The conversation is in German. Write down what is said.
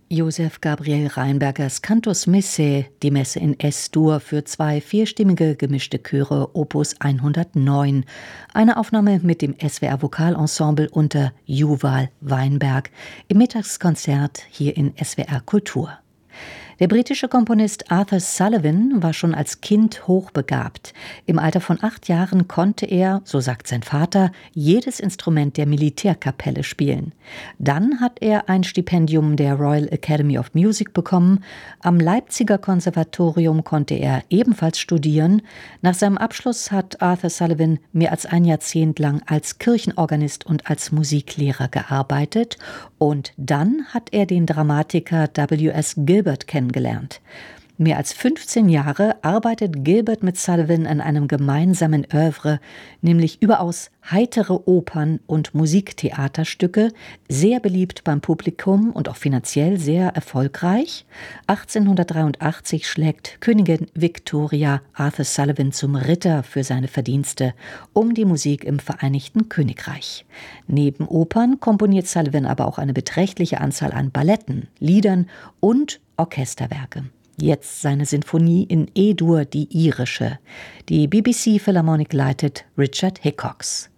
Joseph Gabriel Rheinbergers Cantus Missae, die Messe in S-Dur für 2 vierstimmige gemischte Chöre Opus 109. Eine Aufnahme mit dem SWR Vokalensemble unter Juval Weinberg im Mittagskonzert hier in SWR Kultur. Der britische Komponist Arthur Sullivan war schon als Kind hochbegabt. Im Alter von 8 Jahren konnte er, so sagt sein Vater, jedes Instrument der Militärkapelle spielen. Dann hat er ein Stipendium der Royal Academy of Music bekommen. Am Leipziger Konservatorium konnte er ebenfalls studieren. Nach seinem Abschluss hat Arthur Sullivan mehr als ein Jahrzehnt lang als Kirchenorganist und als Musiklehrer gearbeitet. Und dann hat er den Dramatiker W.S. Gilbert kennengelernt. Mehr als 15 Jahre arbeitet Gilbert mit Sullivan an einem gemeinsamen Œuvre, nämlich überaus heitere Opern und Musiktheaterstücke, sehr beliebt beim Publikum und auch finanziell sehr erfolgreich. 1883 schlägt Königin Victoria Arthur Sullivan zum Ritter für seine Verdienste um die Musik im Vereinigten Königreich. Neben Opern komponiert Sullivan aber auch eine beträchtliche Anzahl an Balletten, Liedern und Orchesterwerke. Jetzt seine Sinfonie in E-Dur, die irische. Die BBC Philharmonic leitet Richard Hickox.